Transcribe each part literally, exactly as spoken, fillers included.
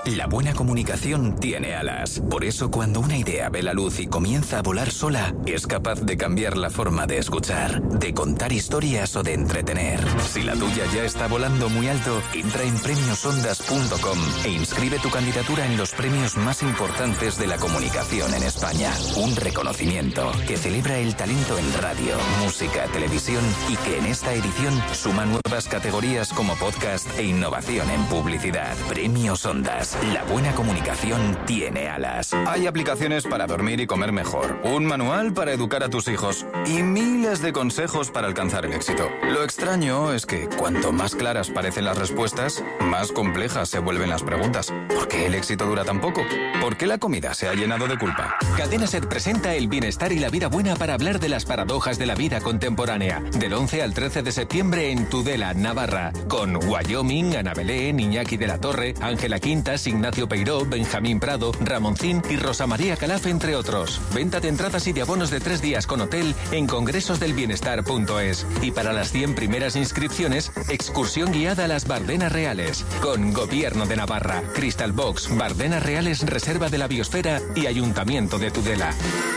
La buena comunicación tiene alas. Por eso, cuando una idea ve la luz y comienza a volar sola, es capaz de cambiar la forma de escuchar, de contar historias o de entretener. Si la tuya ya está volando muy alto, entra en premios ondas punto com e inscribe tu candidatura en los premios más importantes de la comunicación en España. Un reconocimiento que celebra el talento en radio, música, televisión y que en esta edición suma nuevas categorías como podcast e innovación en publicidad. Premios Ondas. La buena comunicación tiene alas. Hay aplicaciones para dormir y comer mejor, un manual para educar a tus hijos y miles de consejos para alcanzar el éxito. Lo extraño es que cuanto más claras parecen las respuestas, más complejas se vuelven las preguntas. ¿Por qué el éxito dura tan poco? ¿Por qué la comida se ha llenado de culpa? Cadena Ser presenta el bienestar y la vida buena para hablar de las paradojas de la vida contemporánea. Del once al trece de septiembre en Tudela, Navarra. Con Wyoming, Ana Belén, Iñaki de la Torre, Ángela Quintas, Ignacio Peiró, Benjamín Prado, Ramoncín y Rosa María Calaf, entre otros. Venta de entradas y de abonos de tres días con hotel en congresos del bienestar punto es. Y para las cien primeras inscripciones, excursión guiada a las Bardenas Reales. Con Gobierno de Navarra, Crystal Box, Bardenas Reales, Reserva de la Biosfera y Ayuntamiento de Tudela.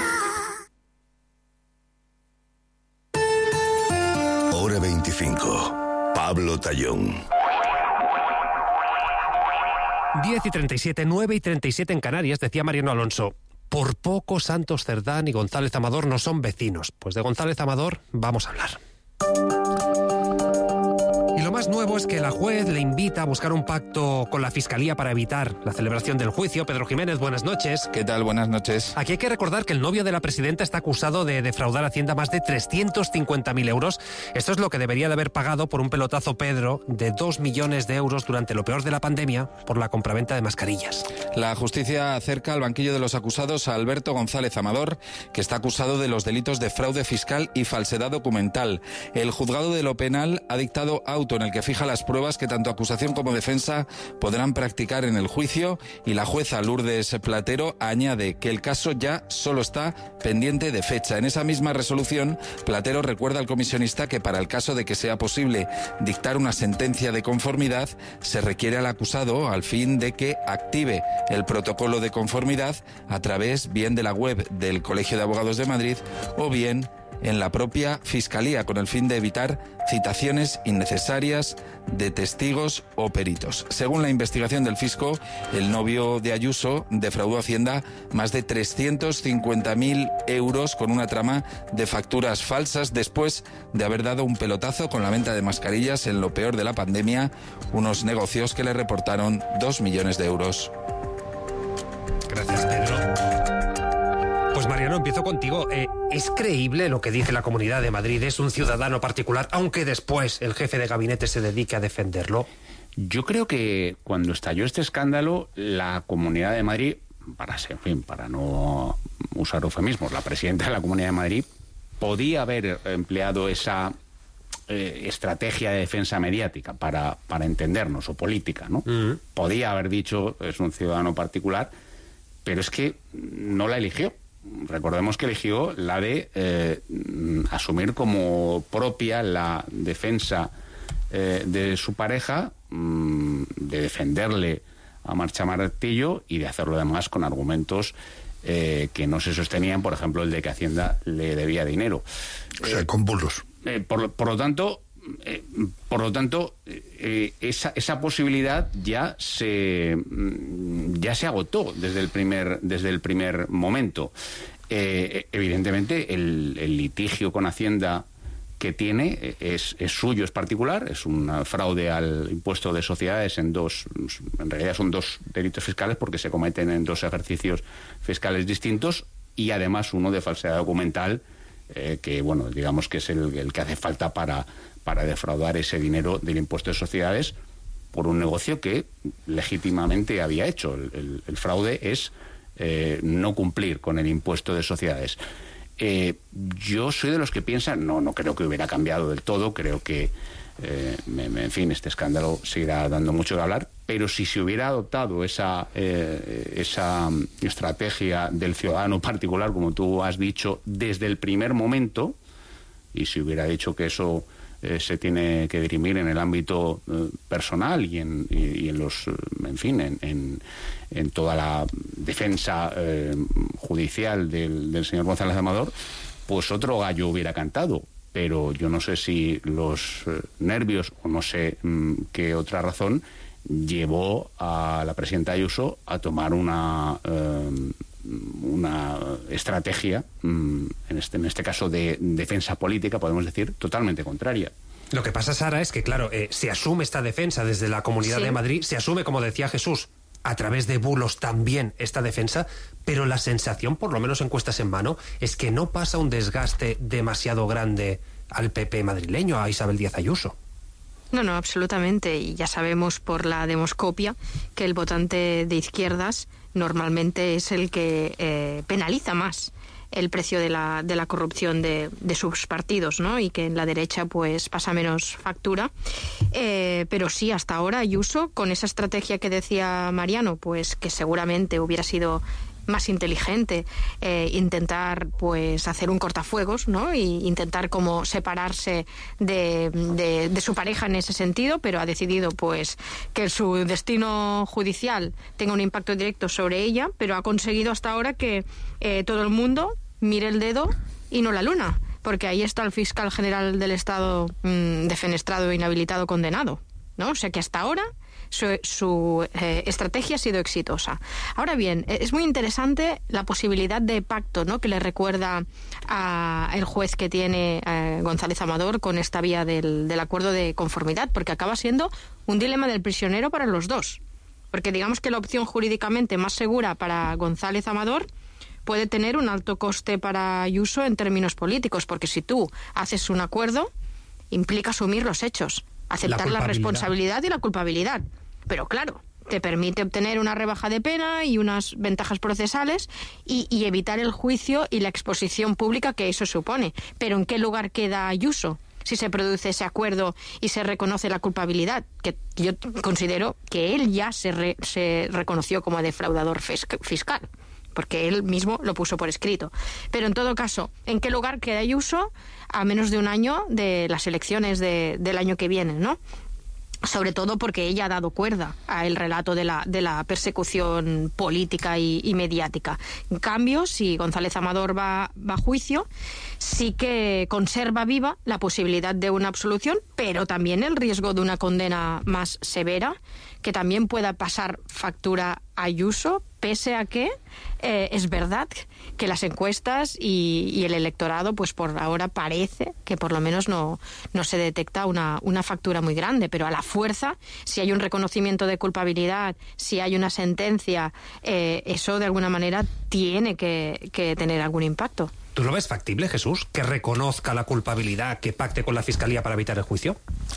Hora veinticinco. Pablo Tallón. diez y treinta y siete, nueve y treinta y siete en Canarias, decía Mariano Alonso. Por poco Santos Cerdán y González Amador no son vecinos. Pues de González Amador vamos a hablar. Y lo más nuevo es que la juez le invita a buscar un pacto con la Fiscalía para evitar la celebración del juicio. Pedro Jiménez, buenas noches. ¿Qué tal? Buenas noches. Aquí hay que recordar que el novio de la presidenta está acusado de defraudar a Hacienda más de trescientos cincuenta mil euros. Esto es lo que debería de haber pagado por un pelotazo Pedro de dos millones de euros durante lo peor de la pandemia por la compraventa de mascarillas. La justicia acerca al banquillo de los acusados a Alberto González Amador, que está acusado de los delitos de fraude fiscal y falsedad documental. El juzgado de lo penal ha dictado auto en el que fija las pruebas que tanto acusación como defensa podrán practicar en el juicio, y la jueza Lourdes Platero añade que el caso ya solo está pendiente de fecha. En esa misma resolución, Platero recuerda al comisionista que para el caso de que sea posible dictar una sentencia de conformidad, se requiere al acusado al fin de que active el protocolo de conformidad a través bien de la web del Colegio de Abogados de Madrid o bien en la propia Fiscalía, con el fin de evitar citaciones innecesarias de testigos o peritos. Según la investigación del fisco, el novio de Ayuso defraudó a Hacienda más de trescientos cincuenta mil euros con una trama de facturas falsas después de haber dado un pelotazo con la venta de mascarillas en lo peor de la pandemia, unos negocios que le reportaron dos millones de euros. Gracias, Pedro. Pues Mariano, empiezo contigo. Eh, ¿Es creíble lo que dice la Comunidad de Madrid? ¿Es un ciudadano particular, aunque después el jefe de gabinete se dedique a defenderlo? Yo creo que cuando estalló este escándalo, la Comunidad de Madrid, para, en fin, para no usar eufemismos, la presidenta de la Comunidad de Madrid podía haber empleado esa eh, estrategia de defensa mediática para, para entendernos, o política, ¿no? Uh-huh. Podía haber dicho, es un ciudadano particular, pero es que no la eligió. Recordemos que eligió la de eh, asumir como propia la defensa eh, de su pareja, mmm, de defenderle a marcha martillo y de hacerlo además con argumentos eh, que no se sostenían, por ejemplo, el de que Hacienda le debía dinero. O sea, eh, con bulos. Eh, por, por lo tanto, eh, por lo tanto, eh, esa, esa posibilidad ya se ya se agotó desde el primer desde el primer momento. Eh, evidentemente, el, el litigio con Hacienda que tiene es, es suyo, es particular, es un fraude al impuesto de sociedades en dos, en realidad son dos delitos fiscales porque se cometen en dos ejercicios fiscales distintos, y además uno de falsedad documental, eh, que bueno, digamos que es el, el que hace falta para, para defraudar ese dinero del impuesto de sociedades por un negocio que legítimamente había hecho. El, el, el fraude es eh, no cumplir con el impuesto de sociedades. Eh, yo soy de los que piensan, no, no creo que hubiera cambiado del todo, creo que, eh, me, me, en fin, este escándalo seguirá dando mucho que hablar, pero si se hubiera adoptado esa, eh, esa estrategia del ciudadano particular, como tú has dicho, desde el primer momento, y si hubiera dicho que eso eh, se tiene que dirimir en el ámbito eh, personal y en, y, y en los, en fin, en, en, en toda la defensa eh, judicial del, del señor González Amador, pues otro gallo hubiera cantado. Pero yo no sé si los eh, nervios o no sé mmm, qué otra razón llevó a la presidenta Ayuso a tomar una eh, una estrategia, mmm, en, este, en este caso de defensa política, podemos decir, totalmente contraria. Lo que pasa, Sara, es que, claro, eh, se asume esta defensa desde la Comunidad sí. de Madrid, se asume, como decía Jesús, a través de bulos también esta defensa, pero la sensación, por lo menos encuestas en mano, es que no pasa un desgaste demasiado grande al P P madrileño, a Isabel Díaz Ayuso. No, no, absolutamente. Y ya sabemos por la demoscopia que el votante de izquierdas normalmente es el que eh, penaliza más el precio de la, de la corrupción de, de sus partidos, ¿no? Y que en la derecha pues pasa menos factura. Eh, pero sí, hasta ahora Ayuso, con esa estrategia que decía Mariano, pues que seguramente hubiera sido más inteligente eh, intentar pues hacer un cortafuegos, ¿no? Y intentar como separarse de, de, de su pareja en ese sentido, pero ha decidido pues que su destino judicial tenga un impacto directo sobre ella, pero ha conseguido hasta ahora que eh, todo el mundo mire el dedo y no la luna, porque ahí está el fiscal general del Estado mmm, defenestrado, inhabilitado, condenado, ¿no? O sea que hasta ahora su, su eh, estrategia ha sido exitosa. Ahora bien, es muy interesante la posibilidad de pacto, ¿no?, que le recuerda a el juez que tiene eh, González Amador con esta vía del, del acuerdo de conformidad, porque acaba siendo un dilema del prisionero para los dos. Porque digamos que la opción jurídicamente más segura para González Amador puede tener un alto coste para Ayuso en términos políticos, porque si tú haces un acuerdo, implica asumir los hechos, aceptar la, la responsabilidad y la culpabilidad. Pero claro, te permite obtener una rebaja de pena y unas ventajas procesales y, y evitar el juicio y la exposición pública que eso supone. Pero ¿en qué lugar queda Ayuso si se produce ese acuerdo y se reconoce la culpabilidad? Que yo considero que él ya se, re, se reconoció como defraudador fiscal, porque él mismo lo puso por escrito. Pero en todo caso, ¿en qué lugar queda Ayuso a menos de un año de las elecciones de, del año que viene, ¿no? Sobre todo porque ella ha dado cuerda al relato de la, de la persecución política y, y mediática. En cambio, si González Amador va, va a juicio, sí que conserva viva la posibilidad de una absolución, pero también el riesgo de una condena más severa, que también pueda pasar factura a Ayuso, pese a que eh, es verdad que las encuestas y, y el electorado, pues por ahora parece que por lo menos no, no se detecta una, una factura muy grande, pero a la fuerza, si hay un reconocimiento de culpabilidad, si hay una sentencia, eh, eso de alguna manera tiene que, que tener algún impacto. ¿Tú lo ves factible, Jesús, que reconozca la culpabilidad, que pacte con la Fiscalía para evitar el juicio?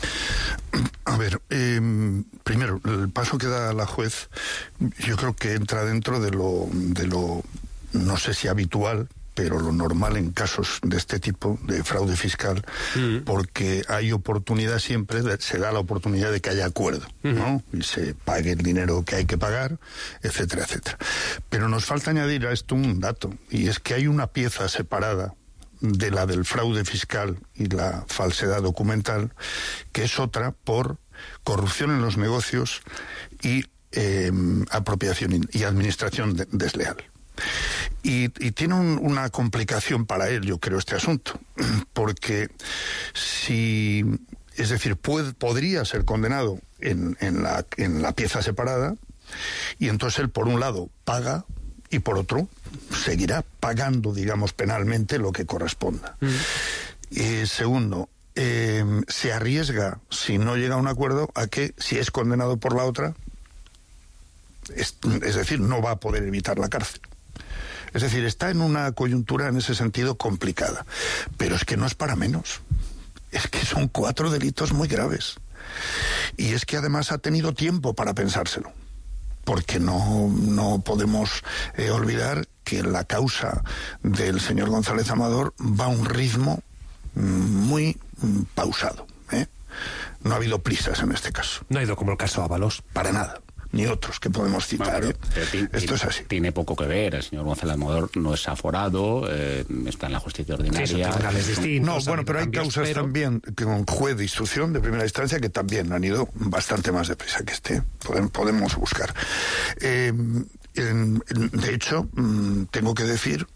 A ver, eh, primero, el paso que da la juez yo creo que entra dentro de lo, de lo, no sé si habitual, pero lo normal en casos de este tipo, de fraude fiscal, uh-huh. porque hay oportunidad siempre, se da la oportunidad de que haya acuerdo, uh-huh. ¿no? Y se pague el dinero que hay que pagar, etcétera, etcétera. Pero nos falta añadir a esto un dato, y es que hay una pieza separada de la del fraude fiscal y la falsedad documental, que es otra por corrupción en los negocios y eh, apropiación y administración de, desleal. Y, y tiene un, una complicación para él, yo creo, este asunto, porque si, es decir, puede, podría ser condenado en, en, la, en la pieza separada, y entonces él, por un lado, paga, y por otro, seguirá pagando, digamos, penalmente lo que corresponda. Mm. Y segundo, eh, se arriesga, si no llega a un acuerdo, a que, si es condenado por la otra, es, es decir, no va a poder evitar la cárcel. Es decir, está en una coyuntura en ese sentido complicada. Pero es que no es para menos. Es que son cuatro delitos muy graves. Y es que además ha tenido tiempo para pensárselo. Porque no, no podemos eh, olvidar que la causa del señor González Amador va a un ritmo muy pausado, ¿eh? No ha habido prisas en este caso. No ha ido como el caso Ábalos. Para nada. ni otros que podemos citar. Bueno, ¿eh? tiene, Esto es así. Tiene poco que ver. El señor González Amador no es aforado, eh, está en la justicia ordinaria. Sí, son tribunales distintos, no, bueno, pero hay cambios, causas pero... también con juez de instrucción de primera instancia que también han ido bastante más deprisa que este. Podemos, podemos buscar. Eh, en, en, de hecho, mmm, tengo que decir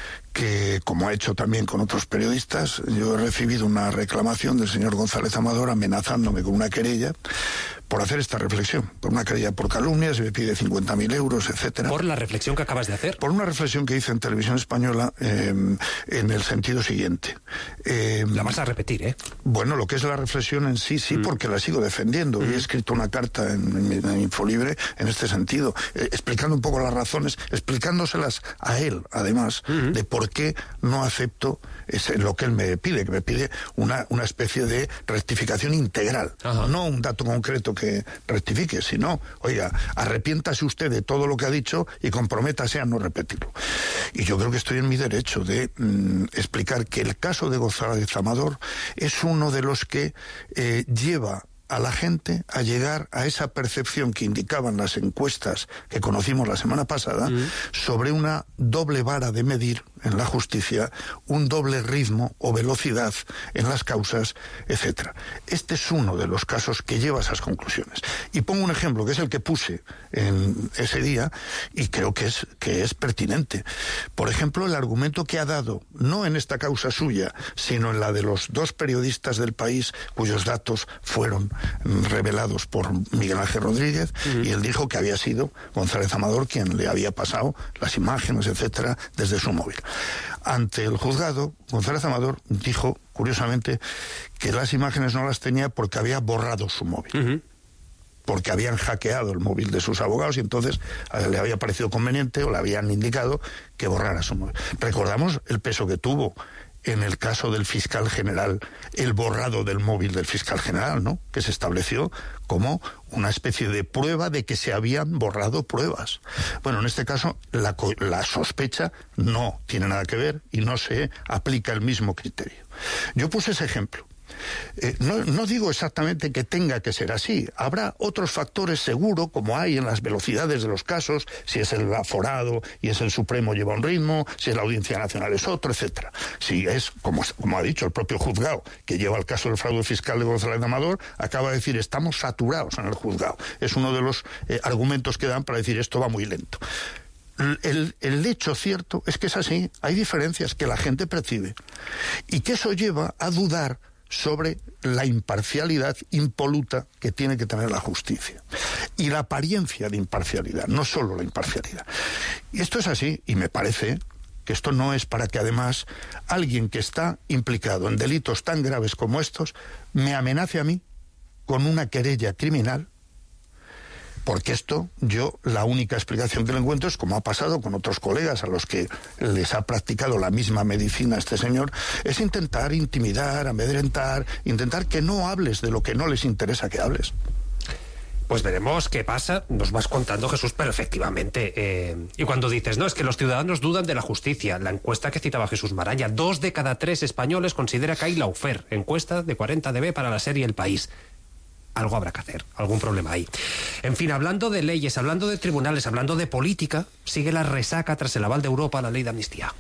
que, como ha hecho también con otros periodistas, yo he recibido una reclamación del señor González Amador amenazándome con una querella por hacer esta reflexión, por una querella por calumnia, se me pide cincuenta mil euros, etcétera. Por la reflexión que acabas de hacer. Por una reflexión que hice en Televisión Española eh, en el sentido siguiente. Eh, la vas a repetir, ¿eh? Bueno, lo que es la reflexión en sí, sí, mm. porque la sigo defendiendo. Mm. Y he escrito una carta en, en, en Infolibre en este sentido, eh, explicando un poco las razones, explicándoselas a él, además, mm. de por qué no acepto ese, lo que él me pide, que me pide una, una especie de rectificación integral. Ajá. No un dato concreto que rectifique, sino, oiga, arrepiéntase usted de todo lo que ha dicho y comprométase a no repetirlo. Y yo creo que estoy en mi derecho de mm, explicar que el caso de González Amador es uno de los que eh, lleva a la gente a llegar a esa percepción que indicaban las encuestas que conocimos la semana pasada, mm. sobre una doble vara de medir en la justicia, un doble ritmo o velocidad en las causas, etcétera. Este es uno de los casos que lleva a esas conclusiones. Y pongo un ejemplo, que es el que puse en ese día, y creo que es, que es pertinente. Por ejemplo, el argumento que ha dado, no en esta causa suya, sino en la de los dos periodistas del País, cuyos datos fueron revelados por Miguel Ángel Rodríguez, uh-huh. y él dijo que había sido González Amador quien le había pasado las imágenes, etcétera, desde su móvil. Ante el juzgado, González Amador dijo, curiosamente, que las imágenes no las tenía porque había borrado su móvil. Uh-huh. Porque habían hackeado el móvil de sus abogados y entonces le había parecido conveniente o le habían indicado que borrara su móvil. Recordamos el peso que tuvo en el caso del fiscal general, el borrado del móvil del fiscal general, ¿no? Que se estableció como una especie de prueba de que se habían borrado pruebas. Bueno, en este caso la, la sospecha no tiene nada que ver y no se aplica el mismo criterio. Yo puse ese ejemplo. Eh, no, no digo exactamente que tenga que ser así. Habrá otros factores seguro, como hay en las velocidades de los casos, si es el aforado y es el Supremo lleva un ritmo, si es la Audiencia Nacional es otro, etcétera. Si es, como, como ha dicho el propio juzgado que lleva el caso del fraude fiscal de González Amador, acaba de decir, estamos saturados en el juzgado. Es uno de los eh, argumentos que dan para decir esto va muy lento. El, el hecho cierto es que es así. Hay diferencias que la gente percibe y que eso lleva a dudar sobre la imparcialidad impoluta que tiene que tener la justicia y la apariencia de imparcialidad, no solo la imparcialidad. Y esto es así, y me parece que esto no es para que además alguien que está implicado en delitos tan graves como estos me amenace a mí con una querella criminal, porque esto, yo, la única explicación que le encuentro es, como ha pasado con otros colegas a los que les ha practicado la misma medicina este señor, es intentar intimidar, amedrentar, intentar que no hables de lo que no les interesa que hables. Pues veremos qué pasa, nos vas contando, Jesús, pero efectivamente. Eh, y cuando dices, no, es que los ciudadanos dudan de la justicia, la encuesta que citaba Jesús Maraña, dos de cada tres españoles considera que hay lawfare, encuesta de cuarenta D B para la serie El País. Algo habrá que hacer, algún problema hay. En fin, hablando de leyes, hablando de tribunales, hablando de política, sigue la resaca tras el aval de Europa a la ley de amnistía.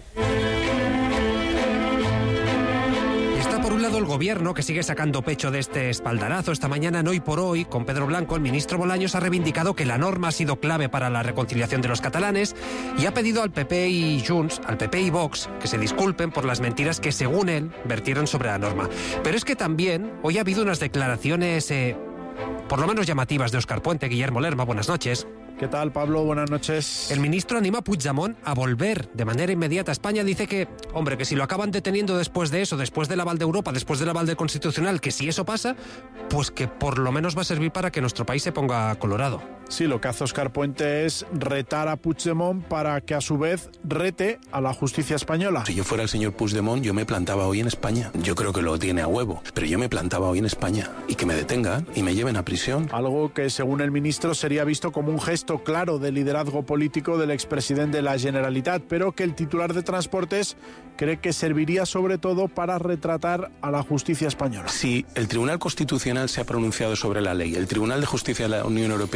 Está por un lado el gobierno, que sigue sacando pecho de este espaldarazo. Esta mañana en Hoy por Hoy, con Pedro Blanco, el ministro Bolaños ha reivindicado que la norma ha sido clave para la reconciliación de los catalanes y ha pedido al P P y Junts, al P P y Vox, que se disculpen por las mentiras que, según él, vertieron sobre la norma. Pero es que también hoy ha habido unas declaraciones, eh, por lo menos llamativas, de Óscar Puente. Guillermo Lerma, buenas noches. ¿Qué tal, Pablo? Buenas noches. El ministro anima a Puigdemont a volver de manera inmediata a España. Dice que, hombre, que si lo acaban deteniendo después de eso, después del aval de Europa, después del aval del Constitucional, que si eso pasa, pues que por lo menos va a servir para que nuestro país se ponga colorado. Sí, lo que hace Óscar Puente es retar a Puigdemont para que a su vez rete a la justicia española. Si yo fuera el señor Puigdemont, yo me plantaba hoy en España. Yo creo que lo tiene a huevo, pero yo me plantaba hoy en España. Y que me detengan y me lleven a prisión. Algo que, según el ministro, sería visto como un gesto claro de liderazgo político del expresidente de la Generalitat, pero que el titular de Transportes cree que serviría sobre todo para retratar a la justicia española. Si el Tribunal Constitucional se ha pronunciado sobre la ley, el Tribunal de Justicia de la Unión Europea se ha pronunciado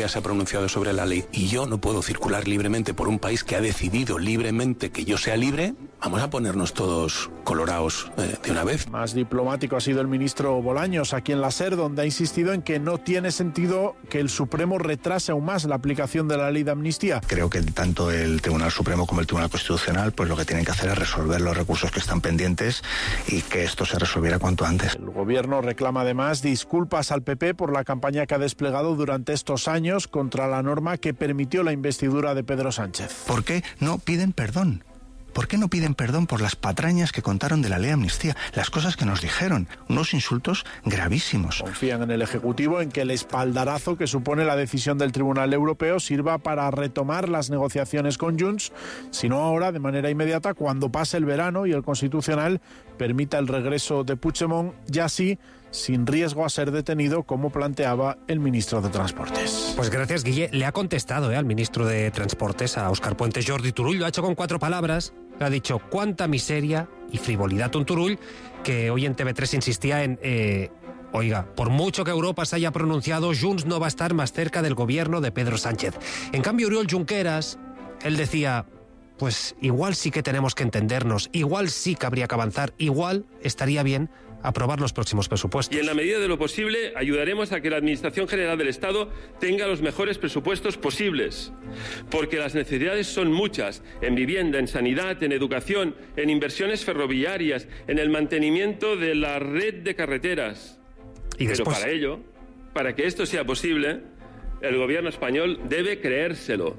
pronunciado sobre la ley y yo no puedo circular libremente por un país que ha decidido libremente que yo sea libre, vamos a ponernos todos colorados eh, de una vez. Más diplomático ha sido el ministro Bolaños aquí en la SER, donde ha insistido en que no tiene sentido que el Supremo retrase aún más la aplicación de la ley de amnistía. Creo que tanto el Tribunal Supremo como el Tribunal Constitucional pues lo que tienen que hacer es resolver los recursos que están pendientes y que esto se resolviera cuanto antes. El gobierno reclama además disculpas al P P por la campaña que ha desplegado durante estos años contra la norma que permitió la investidura de Pedro Sánchez. ¿Por qué no piden perdón? ¿Por qué no piden perdón por las patrañas que contaron de la ley de amnistía? Las cosas que nos dijeron, unos insultos gravísimos. Confían en el Ejecutivo en que el espaldarazo que supone la decisión del Tribunal Europeo sirva para retomar las negociaciones con Junts, si no ahora, de manera inmediata, cuando pase el verano y el Constitucional permita el regreso de Puigdemont, ya sí, sin riesgo a ser detenido, como planteaba el ministro de Transportes. Pues gracias, Guille. Le ha contestado eh, al ministro de Transportes, a Óscar Puente. Jordi Turull lo ha hecho con cuatro palabras. Le ha dicho cuánta miseria y frivolidad. Un Turull que hoy en T V tres insistía en... Eh, Oiga, por mucho que Europa se haya pronunciado, Junts no va a estar más cerca del gobierno de Pedro Sánchez. En cambio, Oriol Junqueras, él decía... Pues igual sí que tenemos que entendernos, igual sí que habría que avanzar, igual estaría bien aprobar los próximos presupuestos. Y en la medida de lo posible ayudaremos a que la Administración General del Estado tenga los mejores presupuestos posibles, porque las necesidades son muchas, en vivienda, en sanidad, en educación, en inversiones ferroviarias, en el mantenimiento de la red de carreteras. Y después... Pero para ello, para que esto sea posible, el gobierno español debe creérselo.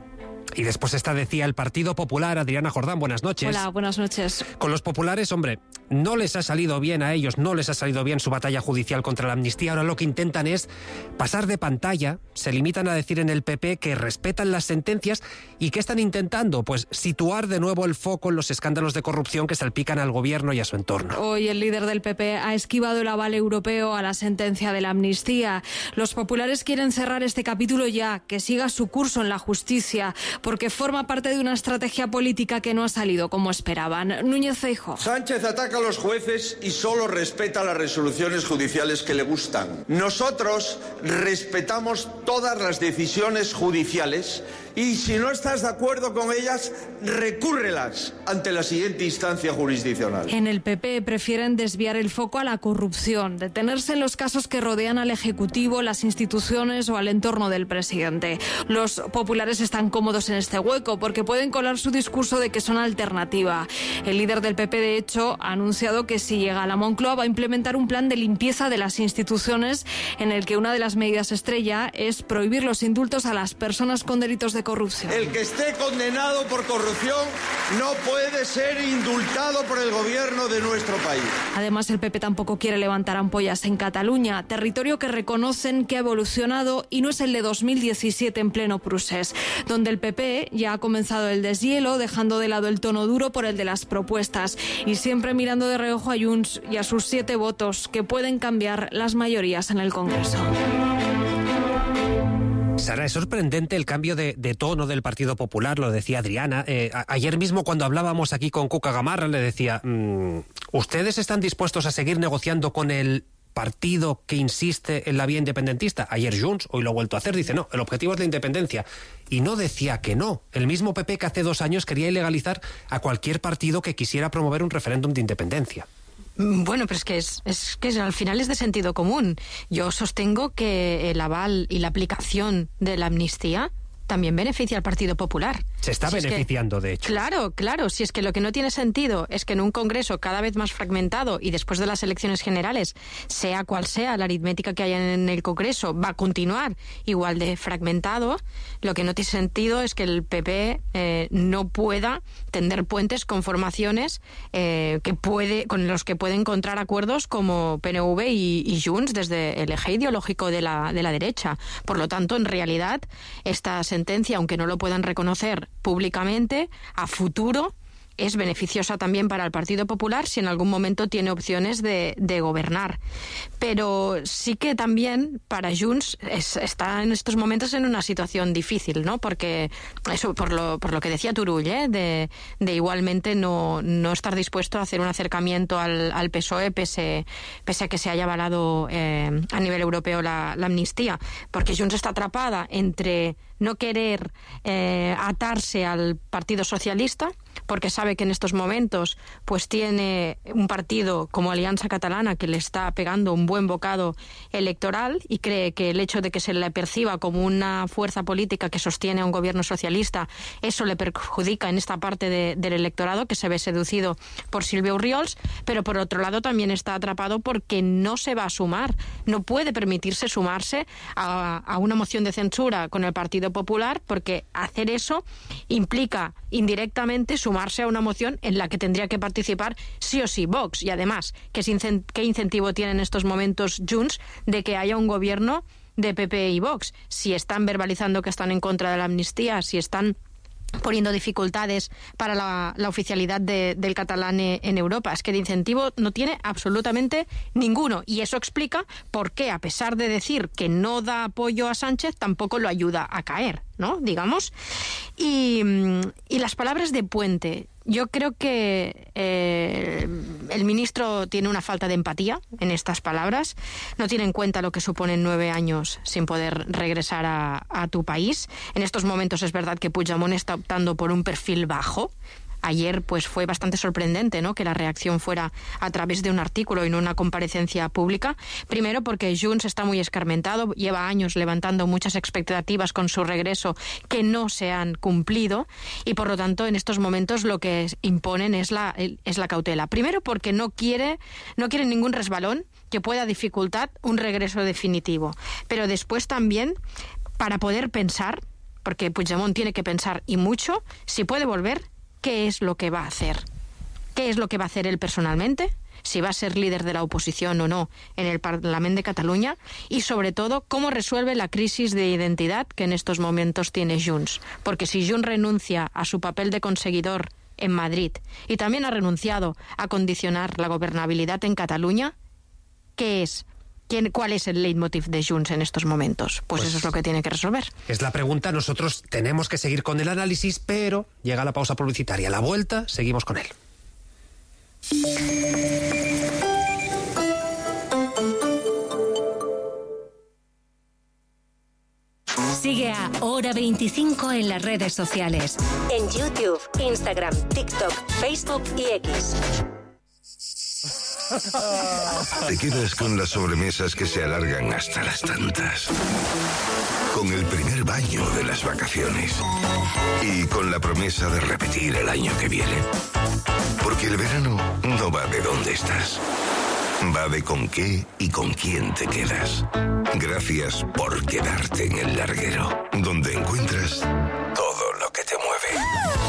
Y después esta decía el Partido Popular. Adriana Jordán, buenas noches. Hola, buenas noches. Con los populares, hombre, no les ha salido bien a ellos, no les ha salido bien su batalla judicial contra la amnistía. Ahora lo que intentan es pasar de pantalla, se limitan a decir en el P P que respetan las sentencias. ¿Y qué están intentando? Pues situar de nuevo el foco en los escándalos de corrupción que salpican al gobierno y a su entorno. Hoy el líder del P P ha esquivado el aval europeo a la sentencia de la amnistía. Los populares quieren cerrar este capítulo ya, que siga su curso en la justicia, porque forma parte de una estrategia política que no ha salido como esperaban. Núñez Feijóo. Sánchez ataca a los jueces y solo respeta las resoluciones judiciales que le gustan. Nosotros respetamos todas las decisiones judiciales y si no estás de acuerdo con ellas, recúrrelas ante la siguiente instancia jurisdiccional. En el P P prefieren desviar el foco a la corrupción, detenerse en los casos que rodean al Ejecutivo, las instituciones o al entorno del presidente. Los populares están cómodos en este hueco porque pueden colar su discurso de que son alternativa. El líder del P P, de hecho, ha anunciado que si llega a la Moncloa va a implementar un plan de limpieza de las instituciones en el que una de las medidas estrella es prohibir los indultos a las personas con delitos de corrupción. El que esté condenado por corrupción no puede ser indultado por el gobierno de nuestro país. Además, el P P tampoco quiere levantar ampollas en Cataluña, territorio que reconocen que ha evolucionado y no es el de dos mil diecisiete en pleno procés, donde el P P ya ha comenzado el deshielo, dejando de lado el tono duro por el de las propuestas y siempre mirando de reojo a Junts y a sus siete votos que pueden cambiar las mayorías en el Congreso. Sara, es sorprendente el cambio de, de tono del Partido Popular, lo decía Adriana. Eh, a, ayer mismo cuando hablábamos aquí con Cuca Gamarra le decía, mmm, ¿ustedes están dispuestos a seguir negociando con el partido que insiste en la vía independentista? Ayer Junts, hoy lo ha vuelto a hacer, dice no, el objetivo es la independencia. Y no decía que no. El mismo P P que hace dos años quería ilegalizar a cualquier partido que quisiera promover un referéndum de independencia. Bueno, pero es que, es, es que al final es de sentido común. Yo sostengo que el aval y la aplicación de la amnistía también beneficia al Partido Popular. Se está si beneficiando, es que, de hecho. Claro, claro. Si es que lo que no tiene sentido es que en un Congreso cada vez más fragmentado y después de las elecciones generales, sea cual sea la aritmética que haya en el Congreso, va a continuar igual de fragmentado, lo que no tiene sentido es que el P P eh, no pueda tender puentes con formaciones eh, que puede, con los que puede encontrar acuerdos como P N V y, y Junts desde el eje ideológico de la, de la derecha. Por lo tanto, en realidad, esta sentencia, aunque no lo puedan reconocer públicamente, a futuro es beneficiosa también para el Partido Popular si en algún momento tiene opciones de, de gobernar. Pero sí que también para Junts es, está en estos momentos en una situación difícil, ¿no? Porque eso, por lo, por lo que decía Turull, ¿eh? de, de igualmente no, no estar dispuesto a hacer un acercamiento al, al P S O E pese, pese a que se haya avalado eh, a nivel europeo la, la amnistía, porque Junts está atrapada entre no querer eh, atarse al Partido Socialista, porque sabe que en estos momentos pues tiene un partido como Alianza Catalana que le está pegando un buen bocado electoral y cree que el hecho de que se le perciba como una fuerza política que sostiene a un gobierno socialista, eso le perjudica en esta parte de, del electorado que se ve seducido por Silvia Orriols, pero por otro lado también está atrapado porque no se va a sumar, no puede permitirse sumarse a, a una moción de censura con el Partido Popular, porque hacer eso implica indirectamente sumarse a una moción en la que tendría que participar sí o sí Vox. Y además, ¿qué, qué incentivo tiene en estos momentos Junts de que haya un gobierno de P P y Vox? Si están verbalizando que están en contra de la amnistía, si están poniendo dificultades para la, la oficialidad de, del catalán en Europa. Es que de incentivo no tiene absolutamente ninguno. Y eso explica por qué, a pesar de decir que no da apoyo a Sánchez, tampoco lo ayuda a caer, ¿no? Digamos. Y, y las palabras de Puente. Yo creo que eh, el ministro tiene una falta de empatía en estas palabras. No tiene en cuenta lo que suponen nueve años sin poder regresar a, a tu país. En estos momentos es verdad que Puigdemont está optando por un perfil bajo. Ayer pues fue bastante sorprendente, ¿no?, que la reacción fuera a través de un artículo y no una comparecencia pública. Primero porque Junts está muy escarmentado, lleva años levantando muchas expectativas con su regreso que no se han cumplido y por lo tanto en estos momentos lo que imponen es la, es la cautela. Primero porque no quiere, no quiere ningún resbalón que pueda dificultar un regreso definitivo. Pero después también para poder pensar, porque Puigdemont tiene que pensar y mucho, si puede volver, ¿qué es lo que va a hacer? ¿Qué es lo que va a hacer él personalmente? Si va a ser líder de la oposición o no en el Parlamento de Cataluña y, sobre todo, cómo resuelve la crisis de identidad que en estos momentos tiene Junts. Porque si Junts renuncia a su papel de conseguidor en Madrid y también ha renunciado a condicionar la gobernabilidad en Cataluña, ¿qué es? ¿Cuál es el leitmotiv de Junts en estos momentos? Pues, pues eso es lo que tiene que resolver. Es la pregunta. Nosotros tenemos que seguir con el análisis, pero llega la pausa publicitaria. A la vuelta, seguimos con él. Sigue a Hora veinticinco en las redes sociales. En YouTube, Instagram, TikTok, Facebook y X. Te quedas con las sobremesas que se alargan hasta las tantas. Con el primer baño de las vacaciones. Y con la promesa de repetir el año que viene. Porque el verano no va de dónde estás. Va de con qué y con quién te quedas. Gracias por quedarte en el larguero. Donde encuentras todo lo que te mueve.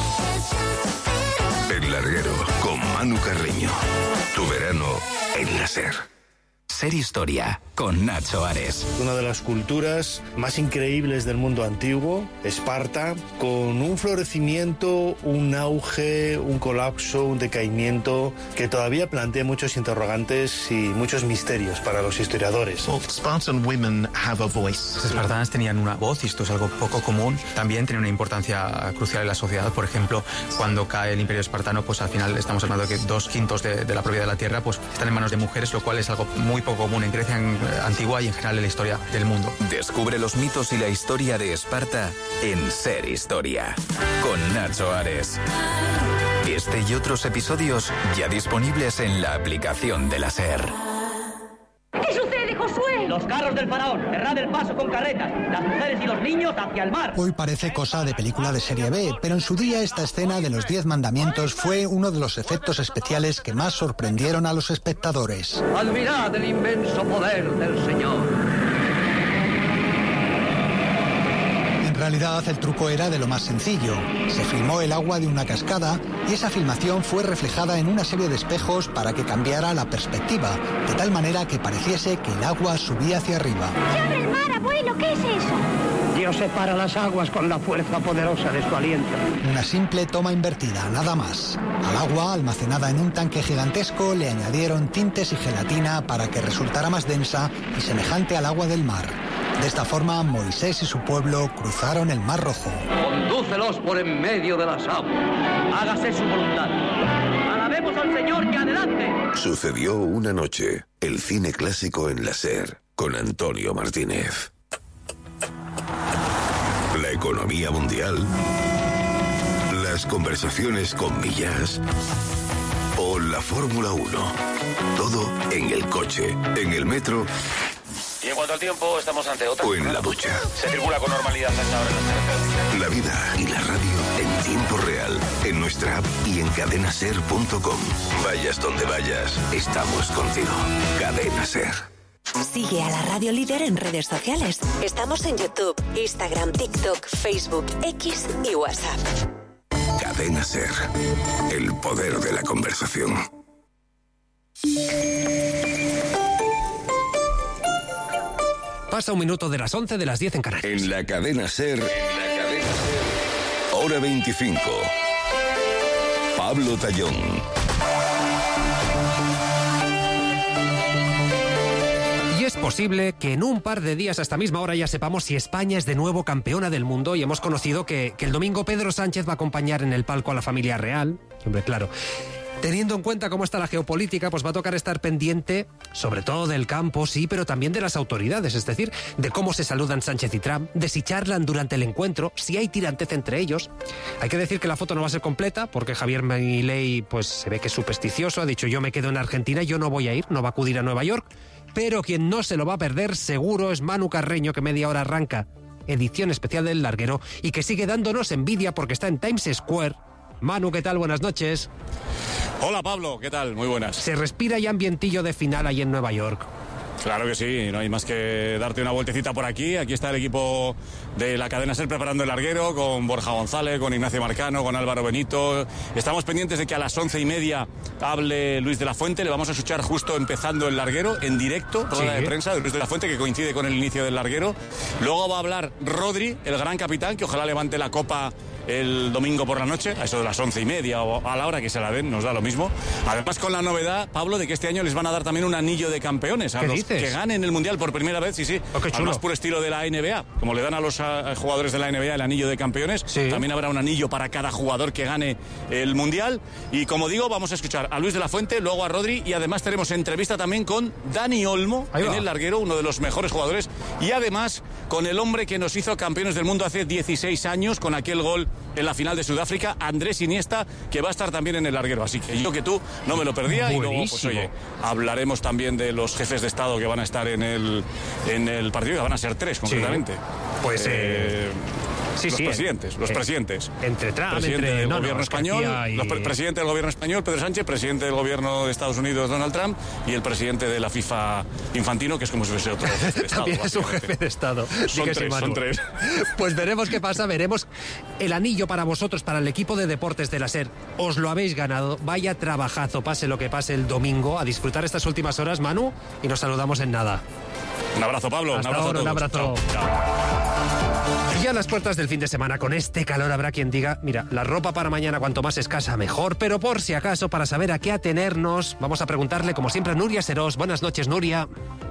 El larguero con Manu Carreño. Tu verano en la SER. Ser Historia con Nacho Ares. Una de las culturas más increíbles del mundo antiguo, Esparta, con un florecimiento, un auge, un colapso, un decaimiento que todavía plantea muchos interrogantes y muchos misterios para los historiadores. Well, Spartan women have a voice. Las espartanas tenían una voz y esto es algo poco común. También tiene una importancia crucial en la sociedad. Por ejemplo, cuando cae el Imperio Espartano, pues al final estamos hablando de que dos quintos de, de la propiedad de la tierra pues están en manos de mujeres, lo cual es algo muy poco común en Grecia antigua y en general en la historia del mundo. Descubre los mitos y la historia de Esparta en Ser Historia con Nacho Ares. Este y otros episodios ya disponibles en la aplicación de la SER. ¿Qué sucede, Josué? Los carros del faraón, cerrad el paso con carretas, las mujeres y los niños hacia el mar. Hoy parece cosa de película de serie B, pero en su día esta escena de los diez mandamientos fue uno de los efectos especiales que más sorprendieron a los espectadores. Admirad el inmenso poder del Señor. En realidad el truco era de lo más sencillo. Se filmó el agua de una cascada y esa filmación fue reflejada en una serie de espejos para que cambiara la perspectiva, de tal manera que pareciese que el agua subía hacia arriba. ¡Se abre el mar, abuelo! ¿Qué es eso? Dios separa las aguas con la fuerza poderosa de su aliento. Una simple toma invertida, nada más. Al agua, almacenada en un tanque gigantesco, le añadieron tintes y gelatina para que resultara más densa y semejante al agua del mar. De esta forma, Moisés y su pueblo cruzaron el Mar Rojo. Condúcelos por en medio de las aguas. Hágase su voluntad. Alabemos al Señor y adelante. Sucedió una noche, el cine clásico en la SER, con Antonio Martínez. La economía mundial, las conversaciones con Millás o la Fórmula uno. Todo en el coche, en el metro. Y en cuanto al tiempo, estamos ante otra. O en la ducha. Se circula con normalidad hasta ahora en las carreteras. La vida y la radio en tiempo real, en nuestra app y en cadena ser punto com. Vayas donde vayas, estamos contigo. Cadena Ser. Sigue a la radio líder en redes sociales. Estamos en YouTube, Instagram, TikTok, Facebook, X y WhatsApp. Cadena Ser. El poder de la conversación. Pasa un minuto de las once de las diez en Canarias. En la Cadena Ser. En la Cadena Ser. Hora veinticinco. Pablo Tallón. Y es posible que en un par de días a esta misma hora ya sepamos si España es de nuevo campeona del mundo, y hemos conocido que, que el domingo Pedro Sánchez va a acompañar en el palco a la familia real. Hombre, claro, teniendo en cuenta cómo está la geopolítica, pues va a tocar estar pendiente, sobre todo del campo, sí, pero también de las autoridades, es decir, de cómo se saludan Sánchez y Trump, de si charlan durante el encuentro, si hay tirantez entre ellos. Hay que decir que la foto no va a ser completa, porque Javier Milei, pues se ve que es supersticioso, ha dicho: yo me quedo en Argentina, yo no voy a ir, no va a acudir a Nueva York. Pero quien no se lo va a perder seguro es Manu Carreño, que media hora arranca edición especial del Larguero y que sigue dándonos envidia porque está en Times Square. Manu, ¿qué tal? Buenas noches. Hola Pablo, ¿qué tal? Muy buenas. Se respira ya ambientillo de final ahí en Nueva York. Claro que sí, no hay más que darte una vueltecita por aquí. Aquí está el equipo de la cadena SER preparando el larguero, con Borja González, con Ignacio Marcano, con Álvaro Benito. Estamos pendientes de que a las once y media hable Luis de la Fuente. Le vamos a escuchar justo empezando el larguero, en directo, rueda sí. de prensa de Luis de la Fuente, que coincide con el inicio del larguero. Luego va a hablar Rodri, el gran capitán, que ojalá levante la copa el domingo por la noche, a eso de las once y media o a la hora que se la den, nos da lo mismo. Además, con la novedad, Pablo, de que este año les van a dar también un anillo de campeones a los dices? que ganen el Mundial por primera vez, sí, sí. Oh, qué chulo. Además, por estilo de la N B A, como le dan a los a, a jugadores de la N B A el anillo de campeones, sí. también habrá un anillo para cada jugador que gane el Mundial. Y como digo, vamos a escuchar a Luis de la Fuente, luego a Rodri, y además tenemos entrevista también con Dani Olmo en el larguero, uno de los mejores jugadores, y además con el hombre que nos hizo campeones del mundo hace dieciséis años con aquel gol en la final de Sudáfrica, Andrés Iniesta, que va a estar también en el larguero. Así que yo que tú no me lo perdía. Buenísimo. Y luego, pues oye, hablaremos también de los jefes de Estado que van a estar en el, en el partido, que van a ser tres concretamente. Sí. Pues... Eh... Sí, los sí, presidentes, los eh, presidentes. Entre Trump, presidente entre del no, gobierno no, español, y... los pre presidente del gobierno español, Pedro Sánchez, presidente del gobierno de Estados Unidos, Donald Trump, y el presidente de la FIFA, Infantino, que es como si fuese otro jefe de Estado. También es un jefe de Estado. Son tres, son tres. Pues veremos qué pasa, veremos el anillo para vosotros, para el equipo de deportes de la SER. Os lo habéis ganado, vaya trabajazo, pase lo que pase el domingo, a disfrutar estas últimas horas, Manu, y nos saludamos en nada. Un abrazo, Pablo. Hasta un abrazo ahora, a todos. un abrazo. Chao, chao. Y a las puertas del fin de semana, con este calor habrá quien diga: mira, la ropa para mañana cuanto más escasa mejor, pero por si acaso, para saber a qué atenernos, vamos a preguntarle como siempre a Nuria Serós. Buenas noches, Nuria.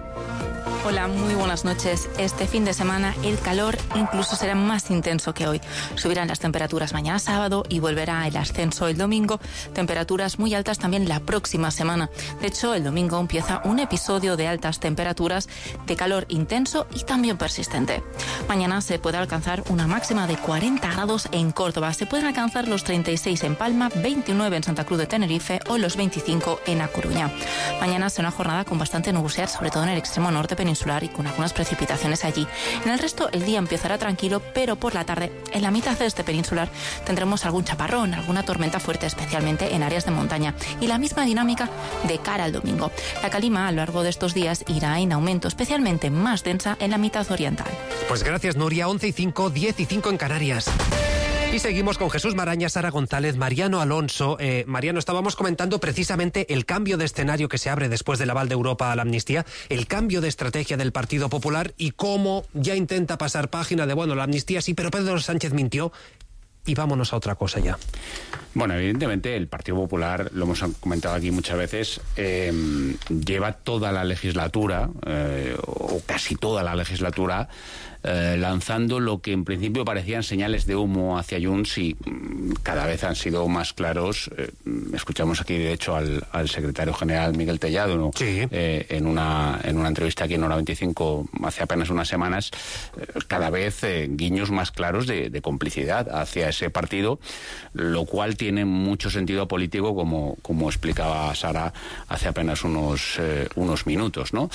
Hola, muy buenas noches. Este fin de semana el calor incluso será más intenso que hoy. Subirán las temperaturas mañana sábado y volverá el ascenso el domingo. Temperaturas muy altas también la próxima semana. De hecho, el domingo empieza un episodio de altas temperaturas, de calor intenso y también persistente. Mañana se puede alcanzar una máxima de cuarenta grados en Córdoba. Se pueden alcanzar los treinta y seis en Palma, veintinueve en Santa Cruz de Tenerife o los veinticinco en A Coruña. Mañana será una jornada con bastante nubosidad, sobre todo en el extremo norte peninsular y con algunas precipitaciones allí. En el resto el día empezará tranquilo, pero por la tarde, en la mitad de este peninsular, tendremos algún chaparrón, alguna tormenta fuerte, especialmente en áreas de montaña. Y la misma dinámica de cara al domingo. La calima a lo largo de estos días irá en aumento, especialmente más densa en la mitad oriental. Pues gracias, Nuria. once y cinco, diez y cinco en Canarias. Y seguimos con Jesús Maraña, Sara González, Mariano Alonso. Eh, Mariano, estábamos comentando precisamente el cambio de escenario que se abre después del aval de Europa a la amnistía, el cambio de estrategia del Partido Popular y cómo ya intenta pasar página de, bueno, la amnistía sí, pero Pedro Sánchez mintió. Y vámonos a otra cosa ya. Bueno, evidentemente el Partido Popular, lo hemos comentado aquí muchas veces, eh, lleva toda la legislatura, eh, o casi toda la legislatura, eh, lanzando lo que en principio parecían señales de humo hacia Junts y mm, cada vez han sido más claros. Eh, escuchamos aquí, de hecho, al, al secretario general Miguel Tellado, ¿no? Sí. eh, en, una, en una entrevista aquí en Hora veinticinco hace apenas unas semanas, eh, cada vez eh, guiños más claros de, de complicidad hacia ese partido, lo cual tiene mucho sentido político, como, como explicaba Sara hace apenas unos, eh, unos minutos, ¿no?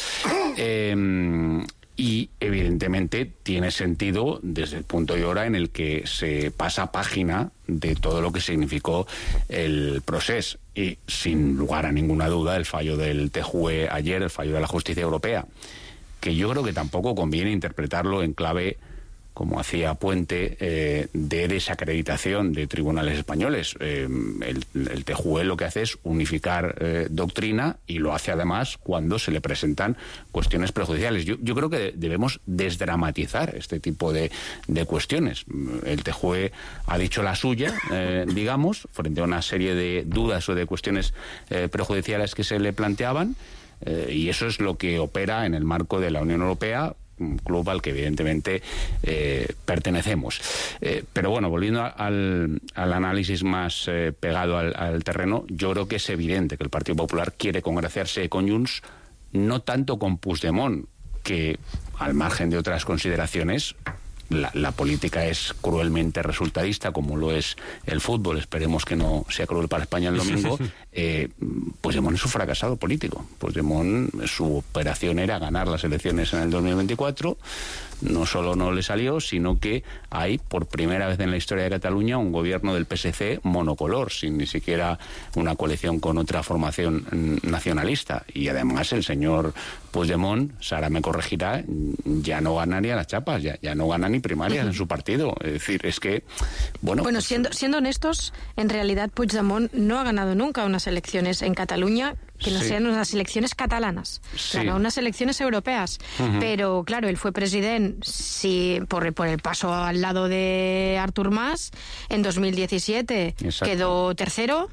Eh, y evidentemente tiene sentido desde el punto y hora en el que se pasa página de todo lo que significó el proceso y, sin lugar a ninguna duda, el fallo del T J U E ayer, el fallo de la justicia europea, que yo creo que tampoco conviene interpretarlo en clave, como hacía Puente, eh, de desacreditación de tribunales españoles. Eh, el, el T J U E lo que hace es unificar eh, doctrina y lo hace además cuando se le presentan cuestiones prejudiciales. Yo, yo creo que debemos desdramatizar este tipo de, de cuestiones. El T J U E ha dicho la suya, eh, digamos, frente a una serie de dudas o de cuestiones eh, prejudiciales que se le planteaban, eh, y eso es lo que opera en el marco de la Unión Europea, un club al que evidentemente eh, pertenecemos. Eh, pero bueno, volviendo a, al, al análisis más eh, pegado al, al terreno, yo creo que es evidente que el Partido Popular quiere congraciarse con Junts, no tanto con Puigdemont, que al margen de otras consideraciones, La, la política es cruelmente resultadista, como lo es el fútbol. Esperemos que no sea cruel para España el domingo. eh, Puigdemont es un fracasado político. Puigdemont, su operación era ganar las elecciones en el dos mil veinticuatro. No solo no le salió, sino que hay, por primera vez en la historia de Cataluña, un gobierno del P S C monocolor, sin ni siquiera una coalición con otra formación nacionalista. Y además el señor Puigdemont, Sara me corregirá, ya no gana ni a las chapas, ya, ya no gana ni primarias uh-huh. en su partido. Es decir, es que, bueno... Bueno, pues, siendo, siendo honestos, en realidad Puigdemont no ha ganado nunca unas elecciones en Cataluña que no sí. sean unas elecciones catalanas, sí. ganó unas elecciones europeas. Uh-huh. Pero, claro, él fue presidente sí, por, por el paso al lado de Artur Mas. En dos mil diecisiete Exacto. quedó tercero.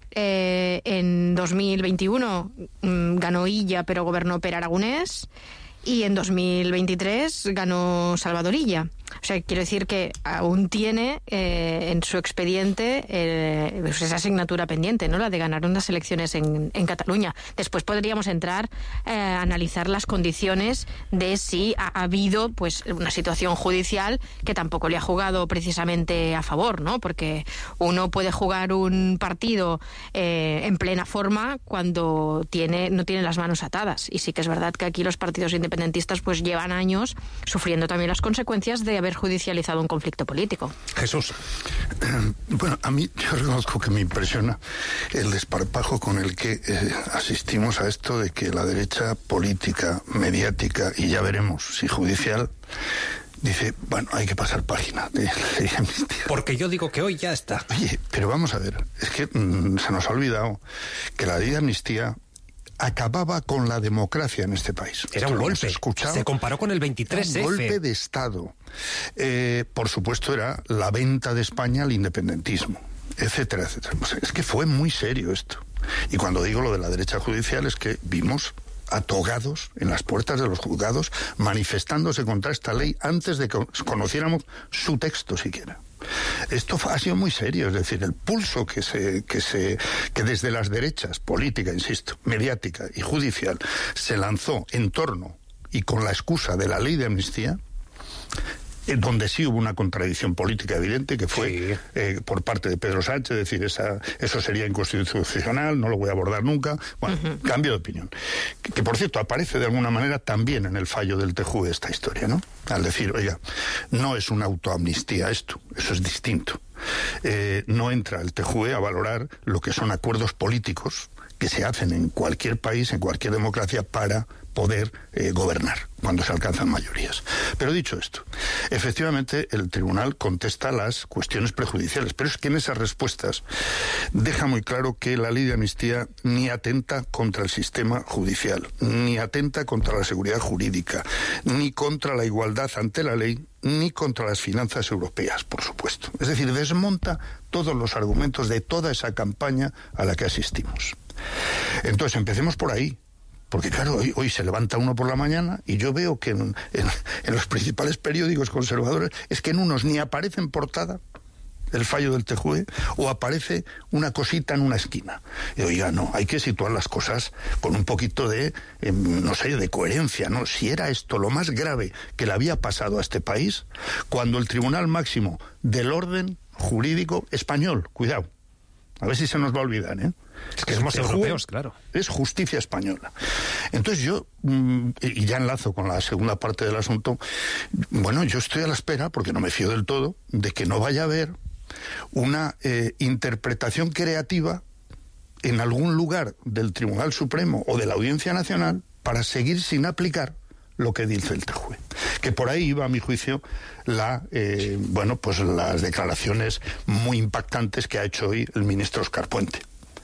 Eh, en dos mil veintiuno mmm, ganó Illa, pero gobernó Per Aragonés. Y en dos mil veintitrés ganó Salvador Illa. O sea, quiero decir que aún tiene eh, en su expediente eh, pues esa asignatura pendiente, ¿no? La de ganar unas elecciones en, en Cataluña. Después podríamos entrar eh, a analizar las condiciones de si ha, ha habido pues una situación judicial que tampoco le ha jugado precisamente a favor, ¿no? Porque uno puede jugar un partido eh, en plena forma cuando tiene no tiene las manos atadas. Y sí que es verdad que aquí los partidos independentistas pues llevan años sufriendo también las consecuencias de haber judicializado un conflicto político. Jesús. Bueno, a mí yo reconozco que me impresiona el desparpajo con el que eh, asistimos a esto de que la derecha política, mediática y ya veremos si judicial dice, bueno, hay que pasar página de ley de amnistía. Porque yo digo que hoy ya está. Oye, pero vamos a ver, es que mmm, se nos ha olvidado que la ley de amnistía acababa con la democracia en este país. Era un golpe. Se comparó con el veintitrés F. Un golpe de Estado. Eh, por supuesto, era la venta de España al independentismo, etcétera, etcétera. Pues es que fue muy serio esto. Y cuando digo lo de la derecha judicial es que vimos atogados en las puertas de los juzgados manifestándose contra esta ley antes de que conociéramos su texto siquiera. Esto ha sido muy serio, es decir, el pulso que se que se que desde las derechas, política, insisto, mediática y judicial, se lanzó en torno y con la excusa de la ley de amnistía, donde sí hubo una contradicción política evidente, que fue sí. eh, por parte de Pedro Sánchez, es decir, esa, eso sería inconstitucional, no lo voy a abordar nunca. Bueno, uh-huh. cambio de opinión. Que, que, por cierto, aparece de alguna manera también en el fallo del T J U E esta historia, ¿no? Al decir, oiga, no es una autoamnistía esto, eso es distinto. Eh, no entra el T J U E a valorar lo que son acuerdos políticos que se hacen en cualquier país, en cualquier democracia, para poder eh, gobernar cuando se alcanzan mayorías. Pero dicho esto, efectivamente el tribunal contesta las cuestiones prejudiciales, pero es que en esas respuestas deja muy claro que la ley de amnistía ni atenta contra el sistema judicial, ni atenta contra la seguridad jurídica, ni contra la igualdad ante la ley, ni contra las finanzas europeas, por supuesto. Es decir, desmonta todos los argumentos de toda esa campaña a la que asistimos. Entonces, empecemos por ahí. Porque claro, hoy, hoy se levanta uno por la mañana y yo veo que en, en, en los principales periódicos conservadores es que en unos ni aparece en portada el fallo del T J U E o aparece una cosita en una esquina. Y oiga, no, hay que situar las cosas con un poquito de, eh, no sé, de coherencia, ¿no? Si era esto lo más grave que le había pasado a este país, cuando el Tribunal Máximo del Orden Jurídico Español, cuidado, a ver si se nos va a olvidar, ¿eh? Es que somos europeos, claro. Es justicia española. Entonces yo, y ya enlazo con la segunda parte del asunto, bueno, yo estoy a la espera, porque no me fío del todo, de que no vaya a haber una eh, interpretación creativa en algún lugar del Tribunal Supremo o de la Audiencia Nacional para seguir sin aplicar lo que dice el T J U E. Que por ahí iba, a mi juicio, la eh, bueno, pues las declaraciones muy impactantes que ha hecho hoy el ministro Óscar Puente.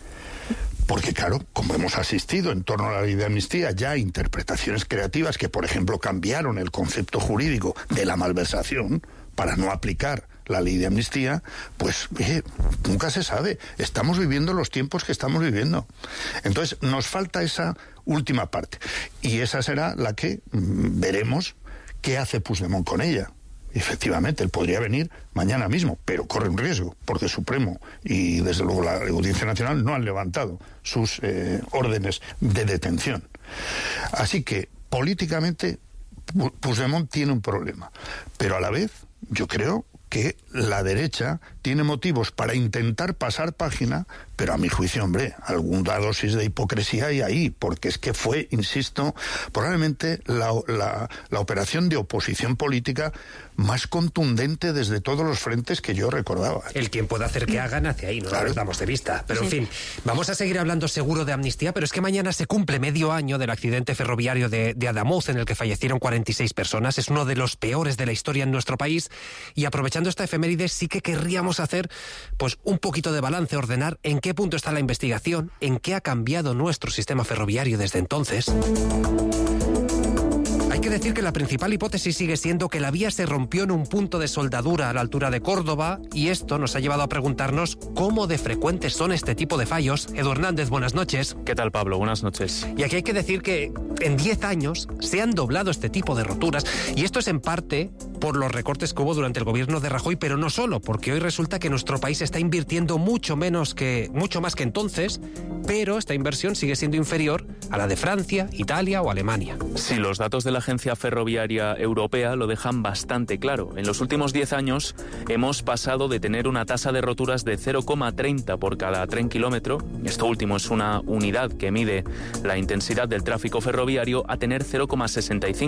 Porque claro, como hemos asistido en torno a la ley de amnistía ya a interpretaciones creativas que, por ejemplo, cambiaron el concepto jurídico de la malversación para no aplicar la ley de amnistía, pues eh, nunca se sabe. Estamos viviendo los tiempos que estamos viviendo. Entonces, nos falta esa última parte. Y esa será la que mm, veremos qué hace Puigdemont con ella. Efectivamente, él podría venir mañana mismo, pero corre un riesgo, porque Supremo y desde luego la Audiencia Nacional no han levantado sus eh, órdenes de detención. Así que, políticamente, Puigdemont tiene un problema, pero a la vez, yo creo que la derecha tiene motivos para intentar pasar página, pero a mi juicio, hombre, alguna dosis de hipocresía hay ahí, porque es que fue, insisto, probablemente la, la, la operación de oposición política más contundente desde todos los frentes que yo recordaba. El quien pueda hacer que hagan hacia ahí, no lo perdamos de vista. Pero en fin, vamos a seguir hablando seguro de amnistía, pero es que mañana se cumple medio año del accidente ferroviario de, de Adamuz, en el que fallecieron cuarenta y seis personas. Es uno de los peores de la historia en nuestro país, y aprovechando esta efeméride sí que querríamos hacer pues un poquito de balance, ordenar en qué punto está la investigación, en qué ha cambiado nuestro sistema ferroviario desde entonces. Hay que decir que la principal hipótesis sigue siendo que la vía se rompió en un punto de soldadura a la altura de Córdoba, y esto nos ha llevado a preguntarnos cómo de frecuentes son este tipo de fallos. Edu Hernández, buenas noches. ¿Qué tal, Pablo? Buenas noches. Y aquí hay que decir que en diez años se han doblado este tipo de roturas, y esto es en parte por los recortes que hubo durante el gobierno de Rajoy, pero no solo, porque hoy resulta que nuestro país está invirtiendo mucho menos que, mucho más que entonces, pero esta inversión sigue siendo inferior a la de Francia, Italia o Alemania. Sí, los datos de la Agencia Ferroviaria Europea lo dejan bastante claro. En los últimos diez años hemos pasado de tener una tasa de roturas de cero coma treinta por cada tren kilómetro, esto último es una unidad que mide la intensidad del tráfico ferroviario, a tener cero coma sesenta y cinco.